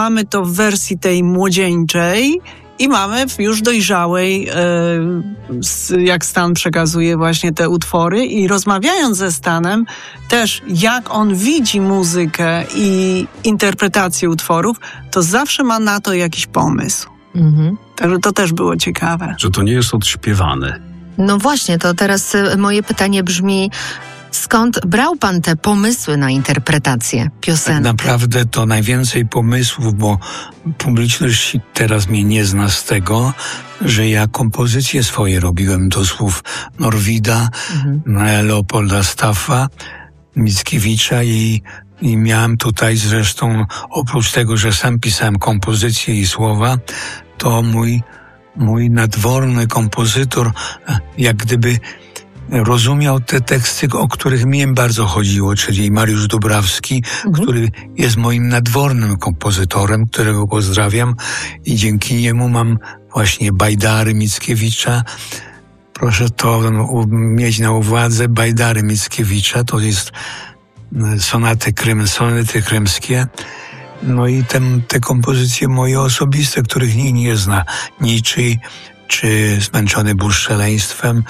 mamy to w wersji tej młodzieńczej i mamy w już dojrzałej, jak Stan przekazuje właśnie te utwory. I rozmawiając ze Stanem też, jak on widzi muzykę i interpretację utworów, to zawsze ma na to jakiś pomysł. Także to też było ciekawe. Że to nie jest odśpiewane. No właśnie, to teraz moje pytanie brzmi, skąd brał pan te pomysły na interpretację piosenek? Tak naprawdę to najwięcej pomysłów, bo publiczność teraz mnie nie zna z tego, że ja kompozycje swoje robiłem do słów Norwida, Leopolda Staffa, Mickiewicza i miałem tutaj zresztą, oprócz tego, że sam pisałem kompozycje i słowa, to mój nadworny kompozytor jak gdyby rozumiał te teksty, o których mi bardzo chodziło, czyli Mariusz Dubrawski, który jest moim nadwornym kompozytorem, którego pozdrawiam i dzięki niemu mam właśnie bajdary Mickiewicza. Proszę to mieć na uwadze, bajdary Mickiewicza, to jest sonety krymskie. No i te kompozycje moje osobiste, których nikt nie zna, Niczyj czy Zmęczony burz szaleństwem.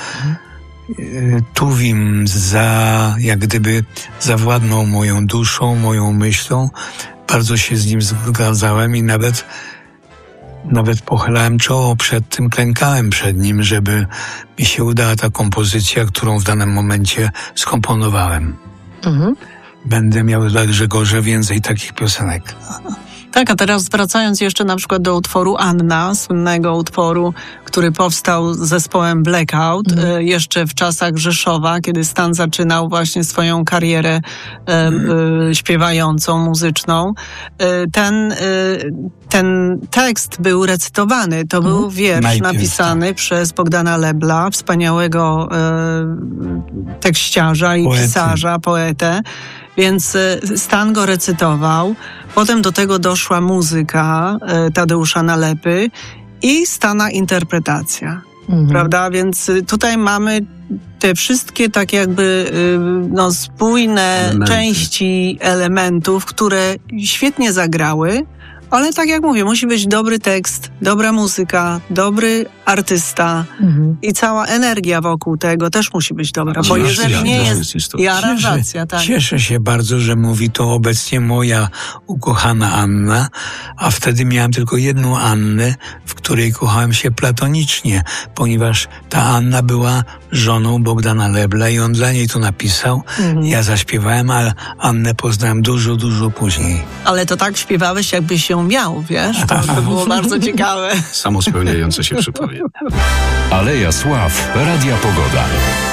Tuwim jak gdyby zawładnął moją duszą, moją myślą. Bardzo się z nim zgadzałem i nawet pochylałem czoło przed tym, klękałem przed nim, żeby mi się udała ta kompozycja, którą w danym momencie skomponowałem. Będę miał dla Grzegorza więcej takich piosenek. Tak, a teraz wracając jeszcze na przykład do utworu Anna, słynnego utworu, który powstał z zespołem Blackout, jeszcze w czasach Rzeszowa, kiedy Stan zaczynał właśnie swoją karierę śpiewającą, muzyczną. Ten tekst był recytowany. To był wiersz napisany przez Bogdana Lebla, wspaniałego tekściarza i pisarza, poetę. Więc Stan go recytował. Potem do tego doszła muzyka Tadeusza Nalepy i Stana interpretacja. Prawda? Więc tutaj mamy te wszystkie tak jakby spójne części elementów, które świetnie zagrały. Ale tak jak mówię, musi być dobry tekst, dobra muzyka, dobry artysta i cała energia wokół tego też musi być dobra, bo jeżeli nie jest i aranżacja, tak. Cieszę się bardzo, że mówi to obecnie moja ukochana Anna, a wtedy miałem tylko jedną Annę, w której kochałem się platonicznie, ponieważ ta Anna była żoną Bogdana Lebla i on dla niej to napisał. Ja zaśpiewałem, ale Annę poznałem dużo, dużo później. Ale to tak śpiewałeś, jakbyś się miał, wiesz? To było bardzo ciekawe. Samo spełniające się przypowieść. Aleja Sław, Radia Pogoda.